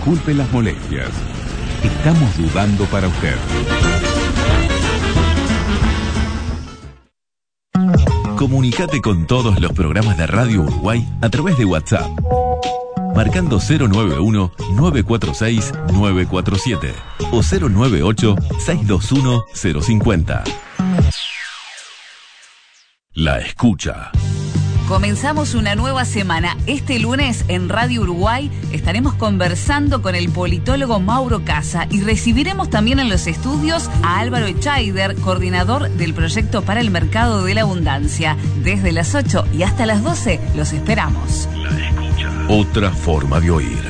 Disculpe las molestias. Estamos dudando para usted. Comunicate con todos los programas de Radio Uruguay a través de WhatsApp. Marcando 091-946-947 o 098-621-050. La escucha. Comenzamos una nueva semana. Este lunes en Radio Uruguay estaremos conversando con el politólogo Mauro Casa y recibiremos también en los estudios a Álvaro Echaider, coordinador del proyecto para el mercado de la abundancia. Desde las 8 y hasta las 12 los esperamos. La escucha. Otra forma de oír.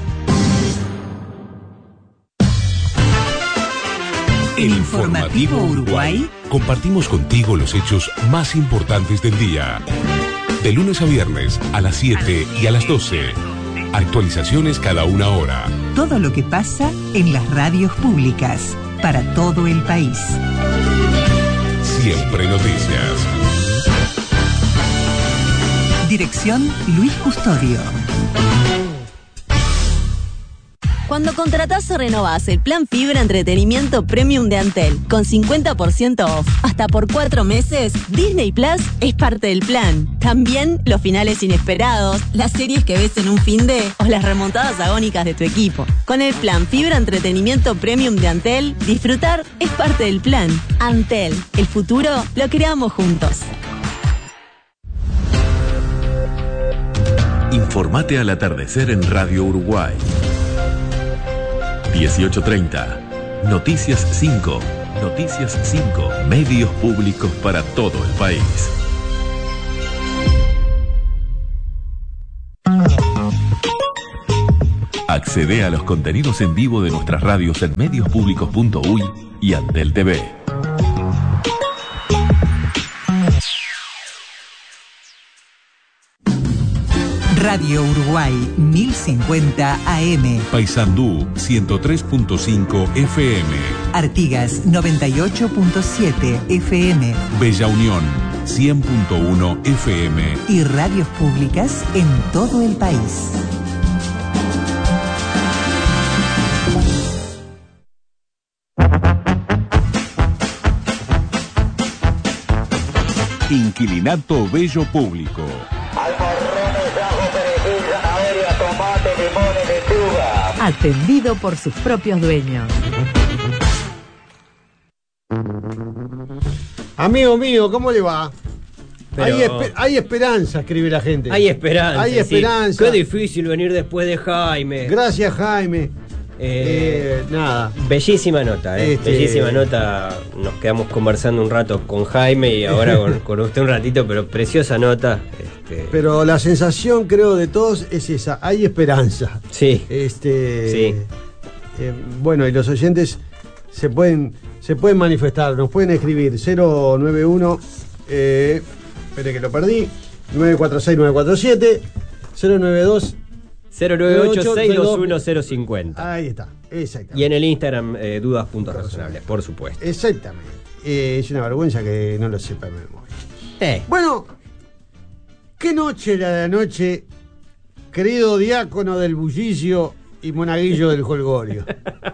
El Informativo Uruguay. Compartimos contigo los hechos más importantes del día. De lunes a viernes a las 7 y a las 12. Actualizaciones cada una hora. Todo lo que pasa en las radios públicas para todo el país. Siempre noticias. Dirección Luis Custodio. Cuando contratás o renovás el plan Fibra Entretenimiento Premium de Antel con 50% off hasta por 4 meses, Disney Plus es parte del plan. También los finales inesperados, las series que ves en un finde o las remontadas agónicas de tu equipo. Con el plan Fibra Entretenimiento Premium de Antel, disfrutar es parte del plan. Antel, el futuro lo creamos juntos. Informate al atardecer en Radio Uruguay. 18:30. Noticias 5. Noticias 5. Medios públicos para todo el país. Accede a los contenidos en vivo de nuestras radios en mediospublicos.uy y Antel TV. Radio Uruguay 1050 AM. Paysandú 103.5 FM. Artigas 98.7 FM. Bella Unión 100.1 FM. Y radios públicas en todo el país. Inquilinato Bello Público. Atendido por sus propios dueños. Amigo mío, ¿cómo le va? Pero... Hay esperanza, escribe la gente. Hay esperanza. Hay esperanza. Sí. Qué difícil venir después de Jaime. Gracias, Jaime. Nada. Bellísima nota, Bellísima nota. Nos quedamos conversando un rato con Jaime y ahora con usted un ratito, pero preciosa nota. Pero la sensación, creo, de todos es esa. Hay esperanza. Sí. Sí. Bueno, y los oyentes se pueden manifestar, nos pueden escribir 091 espere que lo perdí, 946-947 092 098-621-050. Ahí está, exactamente. Y en el Instagram, dudas.razonables, por supuesto. Exactamente. Es una vergüenza que no lo sepa en memoria. Bueno, qué noche la de anoche, querido diácono del bullicio y monaguillo del jolgorio.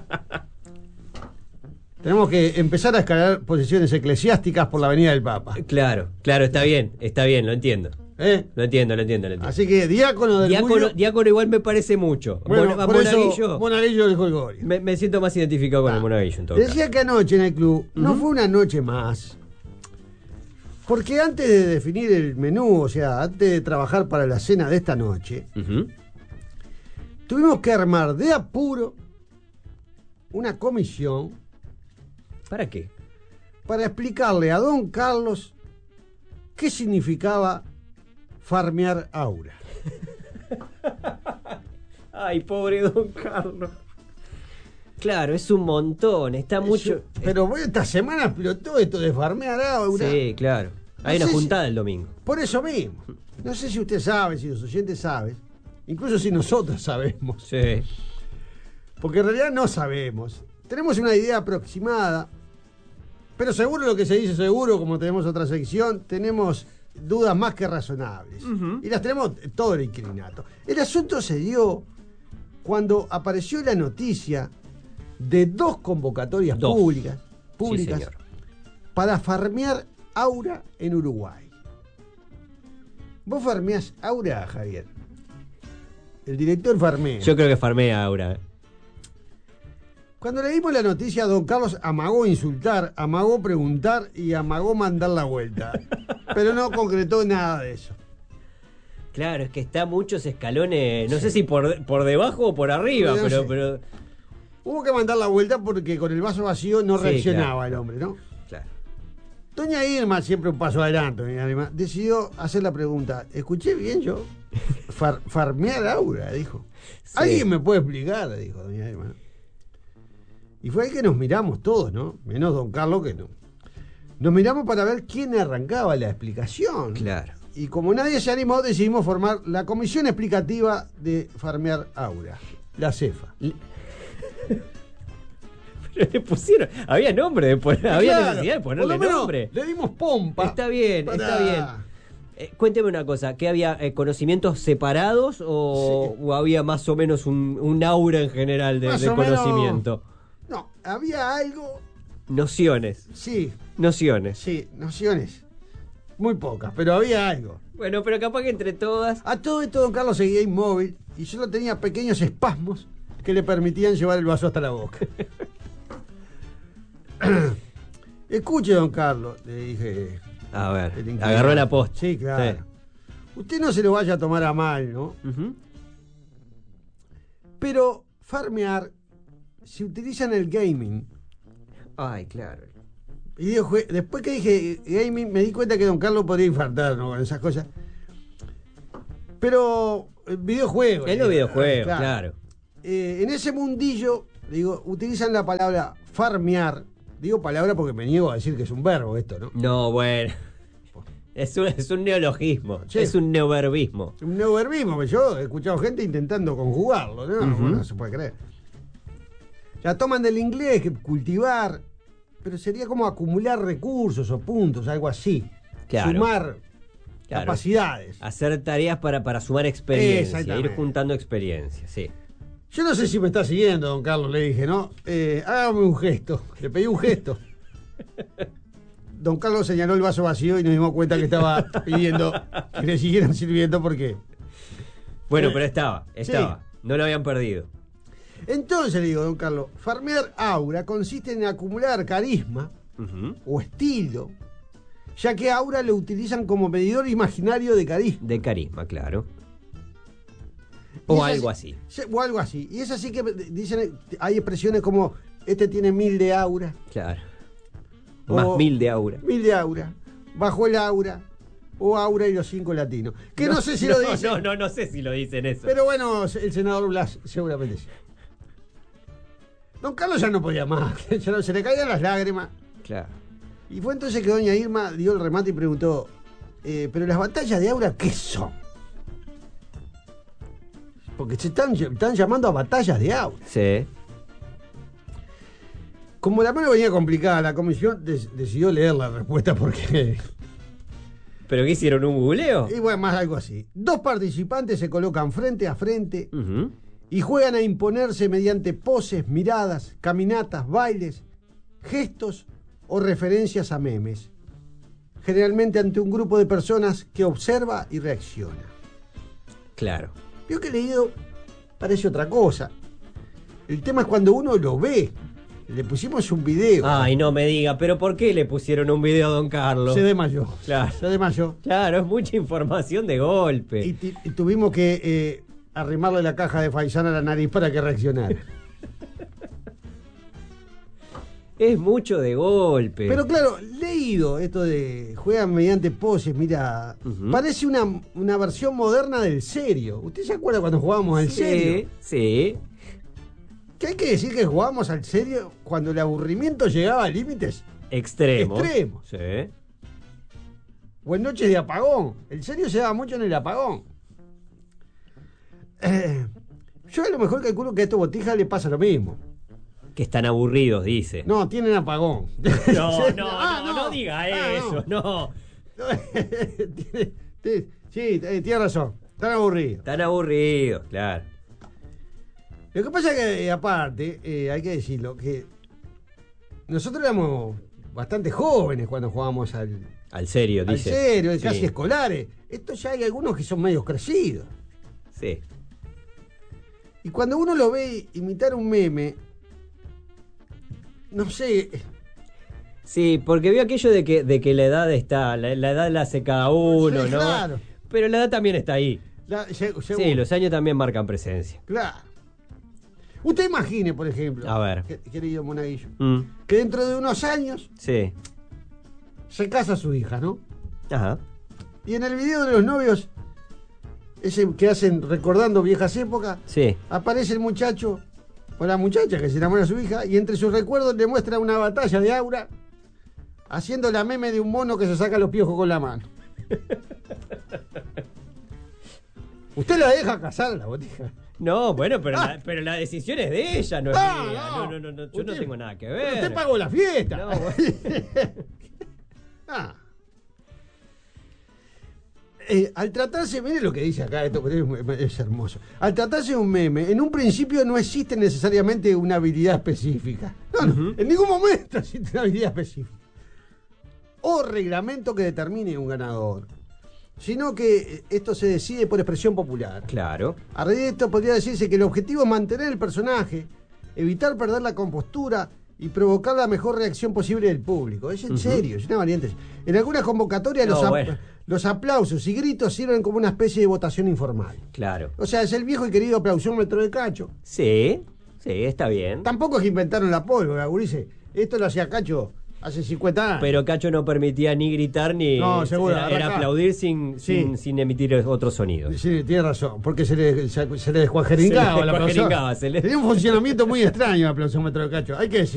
Tenemos que empezar a escalar posiciones eclesiásticas por la avenida del Papa. Claro, está bien, lo entiendo. Lo entiendo. Así que diácono del bullicio. Diácono igual me parece mucho. Bueno, por monaguillo. eso, monaguillo del jolgorio. Me siento más identificado con el monaguillo en todo Decía caso. que anoche en el club no fue una noche más. Porque antes de definir el menú, o sea, antes de trabajar para la cena de esta noche, tuvimos que armar de apuro una comisión. ¿Para qué? Para explicarle a don Carlos qué significaba farmear aura. Ay, pobre don Carlos. Claro, es un montón, está mucho. Pero esta semana explotó esto de farmear aura. Sí, claro. Hay una juntada el domingo. Por eso mismo. No sé si usted sabe, si los oyentes saben, incluso si nosotros sabemos. Sí. Porque en realidad no sabemos. Tenemos una idea aproximada, pero seguro lo que se dice seguro, como tenemos otra sección, tenemos dudas más que razonables. Y las tenemos todo el inquilinato. El asunto se dio cuando apareció la noticia de 2 convocatorias públicas Sí, señor. para farmear Aura en Uruguay. ¿Vos farmeás Aura, Javier? El director farmea. Yo creo que farmea Aura. Cuando leímos la noticia, don Carlos amagó insultar, amagó preguntar y amagó mandar la vuelta. Pero no concretó nada de eso. Claro, es que está muchos escalones, no sé si por debajo o por arriba, No pero... sé. Hubo que mandar la vuelta porque con el vaso vacío no reaccionaba el hombre, ¿no? Claro. Doña Irma, siempre un paso adelante, doña Irma, decidió hacer la pregunta. ¿Escuché bien yo? Farmear Aura, dijo. Sí. ¿Alguien me puede explicar? Dijo doña Irma. Y fue ahí que nos miramos todos, ¿no? Menos don Carlos que no. Nos miramos para ver quién arrancaba la explicación. Claro. Y como nadie se animó, decidimos formar la comisión explicativa de farmear Aura, la CEFA. Pero le pusieron, había nombre después, había necesidad de ponerle nombre. Le dimos pompa. Está bien, está bien. Cuénteme una cosa, ¿qué había conocimientos separados o había más o menos un aura en general de conocimiento? No, había algo. Nociones. Sí. Nociones. Sí, nociones. Muy pocas, pero había algo. Bueno, pero capaz que entre todas. A todo esto don Carlos seguía inmóvil y solo tenía pequeños espasmos que le permitían llevar el vaso hasta la boca. Escuche, don Carlos, le dije. A ver, agarró la posta. Sí, claro. Sí. Usted no se lo vaya a tomar a mal, ¿no? Uh-huh. Pero farmear se utiliza en el gaming. Ay, claro. Y después que dije gaming, me di cuenta que don Carlos podría infartar, ¿no? Con esas cosas. Pero videojuegos. En los videojuegos, claro. En ese mundillo, digo, utilizan la palabra farmear. Digo palabra porque me niego a decir que es un verbo esto, ¿no? No, bueno. Es un neologismo, Sí. es un neoverbismo. Un neoverbismo, que yo he escuchado gente intentando conjugarlo, ¿no? Uh-huh. No se puede creer. Ya toman del inglés, que cultivar, pero sería como acumular recursos o puntos, algo así. Claro. Sumar capacidades. Hacer tareas para sumar experiencia, Exactamente. ir juntando experiencia, sí. Yo no sé si me está siguiendo, don Carlos, le dije, ¿no? Hágame un gesto. Le pedí un gesto. Don Carlos señaló el vaso vacío y nos dimos cuenta que estaba pidiendo que le siguieran sirviendo porque... Bueno, pero estaba. Sí. No lo habían perdido. Entonces le digo, don Carlos, farmear aura consiste en acumular carisma Uh-huh. o estilo, ya que aura lo utilizan como medidor imaginario de carisma. De carisma, claro. Y O es algo así. O algo así. Y es así que dicen, hay expresiones como, este tiene 1000 de aura. Claro. Más 1000 de aura. 1000 de aura. Bajo el aura. O aura y los 5 latinos. Que no sé si lo dicen. No sé si lo dicen eso. Pero bueno, el senador Blas seguramente sí. Don Carlos ya no podía más. Se le caían las lágrimas. Claro. Y fue entonces que doña Irma dio el remate y preguntó, ¿pero las batallas de aura qué son? Porque se están llamando a batallas de aura. Sí. Como la mano venía complicada, la comisión decidió leer la respuesta porque... ¿Pero qué hicieron? ¿Un googleo? Y bueno, más algo así. 2 participantes se colocan frente a frente Uh-huh. y juegan a imponerse mediante poses, miradas, caminatas, bailes, gestos o referencias a memes. Generalmente ante un grupo de personas que observa y reacciona. Claro. Yo que he leído parece otra cosa. El tema es cuando uno lo ve. Le pusimos un video. Ay, no me diga, pero ¿por qué le pusieron un video a don Carlos? Se desmayó. Claro. Se desmayó. Claro, es mucha información de golpe. Y tuvimos que arrimarle la caja de Faisán a la nariz para que reaccionara. Es mucho de golpe. Pero claro, leído esto de juegan mediante poses, mira, Uh-huh. parece una versión moderna del serio. ¿Usted se acuerda cuando jugábamos al serio? Sí. Que hay que decir que jugábamos al serio cuando el aburrimiento llegaba a límites Extremos. Sí. o en noches de apagón. El serio se daba mucho en el apagón. Yo a lo mejor calculo que a estos botijas le pasa lo mismo. Que están aburridos, dice. No, tienen apagón. No diga eso, no. Sí, tiene razón. Están aburridos. Están aburridos, claro. Lo que pasa es que, aparte, hay que decirlo, que nosotros éramos bastante jóvenes cuando jugábamos al serio, al dice. serio, Sí. casi escolares. Esto ya hay algunos que son medios crecidos. Sí. Y cuando uno lo ve imitar un meme, no sé. Sí, porque veo aquello de que la edad está, la edad la hace cada uno, Sí, ¿no? claro. Pero la edad también está ahí. Seguro. Sí, los años también marcan presencia. Claro. Usted imagine, por ejemplo, A ver. querido Monaguillo, Mm, que dentro de unos años sí. se casa su hija, ¿no? Ajá. Y en el video de los novios, ese que hacen recordando viejas épocas, Sí. aparece el muchacho o la muchacha que se enamora de su hija y entre sus recuerdos le muestra una batalla de aura haciendo la meme de un mono que se saca los piojos con la mano. ¿Usted la deja casar a la botija? No, bueno, pero la decisión es de ella, no es mía. No, yo Usted- no tengo nada que Pero ver. usted pagó la fiesta. No, bueno. Ah. Al tratarse, mire lo que dice acá, esto es hermoso. Al tratarse de un meme, en un principio no existe necesariamente una habilidad específica. No, en ningún momento existe una habilidad específica. O reglamento que determine un ganador. Sino que esto se decide por expresión popular. Claro. A raíz de esto podría decirse que el objetivo es mantener el personaje, evitar perder la compostura y provocar la mejor reacción posible del público. Es en serio, es una variante. En algunas convocatorias No, bueno. los aplausos y gritos sirven como una especie de votación informal. Claro. O sea, es el viejo y querido aplausómetro de Cacho. Sí, está bien. Tampoco es que inventaron la pólvora, gurises. Esto lo hacía Cacho hace 50 años. Pero Cacho no permitía ni gritar ni. No, seguro, Era arrancá. aplaudir sin emitir otro sonido. Sí, tiene razón, porque se le descuajeringaba Se le el aplausómetro. descuajeringaba, se le- Tenía un funcionamiento muy extraño el aplausómetro de Cacho, hay que decir.